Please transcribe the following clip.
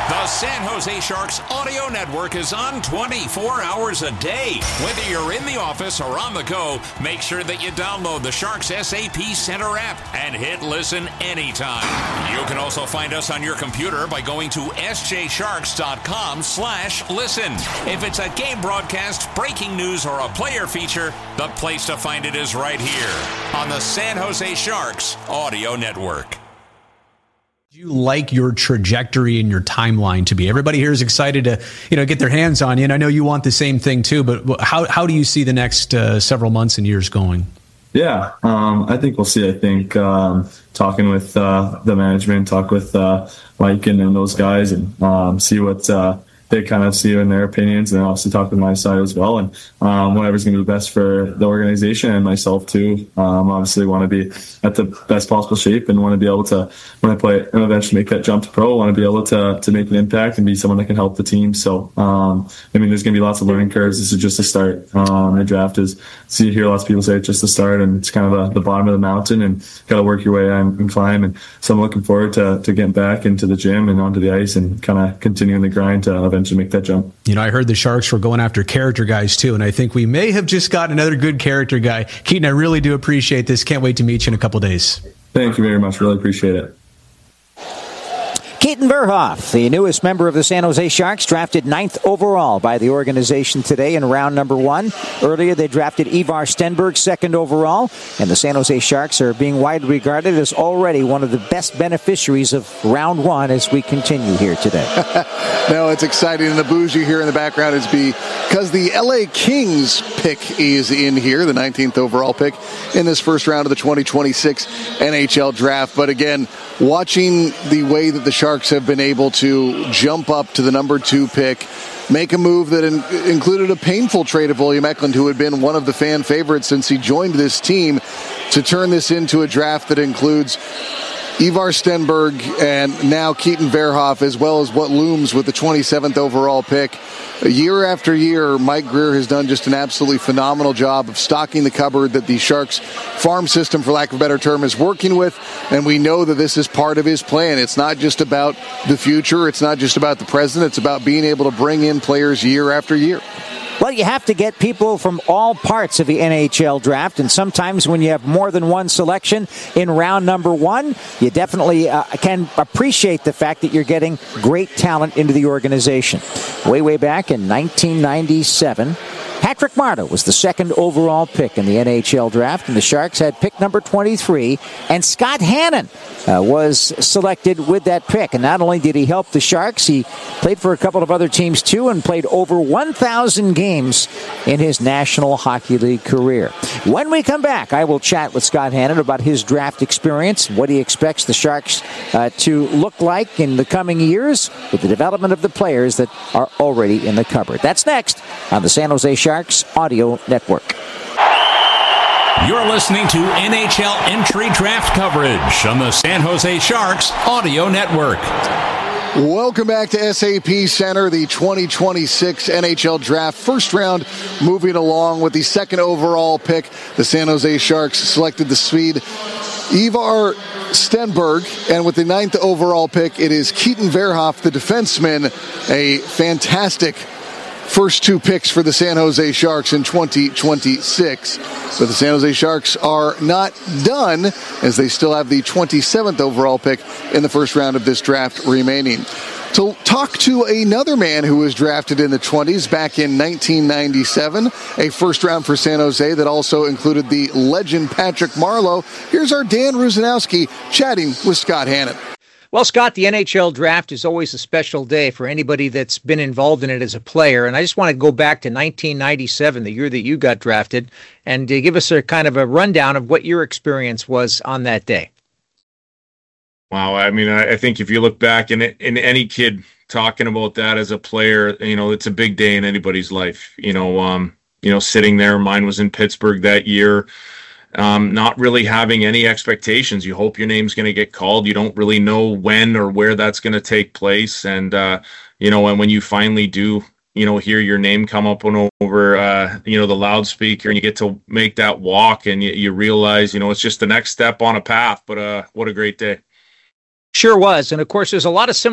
The San Jose Sharks audio network is on 24 hours a day. Whether you're in the office or on the go, make sure that you download the Sharks SAP Center app and hit listen anytime. You can also find us on your computer by going to sjsharks.com/listen. If it's a game broadcast, breaking news, or a player feature, the place to find it is right here on the San Jose Sharks audio network. Do you like your trajectory and your timeline to be? Everybody here is excited to, get their hands on you, and I know you want the same thing too. But how do you see the next several months and years going? Yeah, I think we'll see. I think talking with the management, talk with Mike and those guys, and see what they kind of see in their opinions, and then obviously talk with my side as well, and whatever's going to be best for the organization and myself too. Obviously want to be at the best possible shape and want to be able to, when I play and eventually make that jump to pro, want to be able to make an impact and be someone that can help the team. So there's going to be lots of learning curves. This is just a start. The draft is, so you hear lots of people say it's just a start, and it's kind of the bottom of the mountain, and got to work your way on and climb. And so I'm looking forward to getting back into the gym and onto the ice and kind of continuing the grind to eventually make that jump. I heard the Sharks were going after character guys too, and I think we may have just got another good character guy. Keaton, I really do appreciate this. Can't wait to meet you in a couple days. Thank you very much. Really appreciate it. Keaton Verhoff, the newest member of the San Jose Sharks, drafted 9th overall by the organization today in round number 1. Earlier, they drafted Ivar Stenberg 2nd overall, and the San Jose Sharks are being widely regarded as already one of the best beneficiaries of round 1 as we continue here today. No, it's exciting, and the bougie here in the background is because the LA Kings pick is in here, the 19th overall pick in this first round of the 2026 NHL draft. But again, watching the way that the Sharks have been able to jump up to the number 2 pick, make a move that included a painful trade of William Eklund, who had been one of the fan favorites since he joined this team, to turn this into a draft that includes Ivar Stenberg and now Keaton Verhoff, as well as what looms with the 27th overall pick. Year after year, Mike Grier has done just an absolutely phenomenal job of stocking the cupboard that the Sharks farm system, for lack of a better term, is working with, and we know that this is part of his plan. It's not just about the future, it's not just about the present, it's about being able to bring in players year after year. Well, you have to get people from all parts of the NHL draft, and sometimes when you have more than one selection in round number 1, you definitely can appreciate the fact that you're getting great talent into the organization. Way back in 1997, Patrick Marleau was the 2nd overall pick in the NHL draft, and the Sharks had pick number 23, and Scott Hannon was selected with that pick. And not only did he help the Sharks, he played for a couple of other teams too, and played over 1,000 games in his National Hockey League career. When we come back, I will chat with Scott Hannon about his draft experience, what he expects the Sharks to look like in the coming years with the development of the players that are already in the cupboard. That's next on the San Jose Sharks Audio Network. You're listening to NHL entry draft coverage on the San Jose Sharks Audio Network. Welcome back to SAP Center, the 2026 NHL Draft. First round moving along with the 2nd overall pick. The San Jose Sharks selected the Swede Ivar Stenberg, and with the 9th overall pick, it is Keaton Verhoff, the defenseman, a fantastic first 2 picks for the San Jose Sharks in 2026. But the San Jose Sharks are not done, as they still have the 27th overall pick in the first round of this draft remaining. To talk to another man who was drafted in the 20s back in 1997, a first round for San Jose that also included the legend Patrick Marleau. Here's our Dan Rusanowski chatting with Scott Hannon. Well, Scott, the NHL draft is always a special day for anybody that's been involved in it as a player. And I just want to go back to 1997, the year that you got drafted, and give us a kind of a rundown of what your experience was on that day. Wow. I mean, I think if you look back in any kid talking about that as a player, it's a big day in anybody's life. Sitting there, mine was in Pittsburgh that year. Not really having any expectations. You hope your name's going to get called. You don't really know when or where that's going to take place. And, and when you finally do, hear your name come up and over, the loudspeaker, and you get to make that walk, and you realize, it's just the next step on a path. But what a great day. Sure was. And of course, there's a lot of